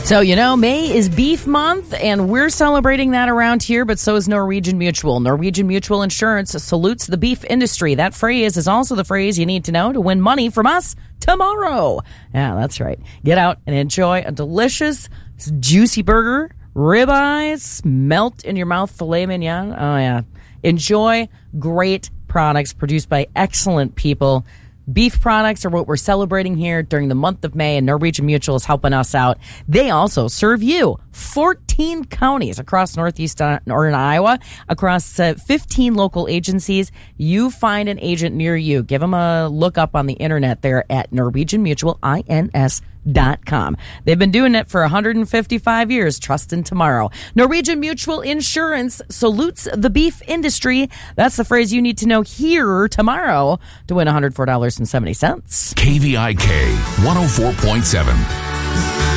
So, May is Beef Month, and we're celebrating that around here, but so is Norwegian Mutual. Norwegian Mutual Insurance salutes the beef industry. That phrase is also the phrase you need to know to win money from us tomorrow. Yeah, that's right. Get out and enjoy a delicious, juicy burger, ribeyes, melt in your mouth filet mignon. Oh, yeah. Enjoy great products produced by excellent people. Beef products are what we're celebrating here during the month of May, and Norwegian Mutual is helping us out. They also serve you 14 counties across northeast northern Iowa, across 15 local agencies. You find an agent near you. Give them a look up on the internet there at NorwegianMutualINS.com. They've been doing it for 155 years. Trust in tomorrow. Norwegian Mutual Insurance salutes the beef industry. That's the phrase you need to know here tomorrow to win $104.70. KVIK 104.7.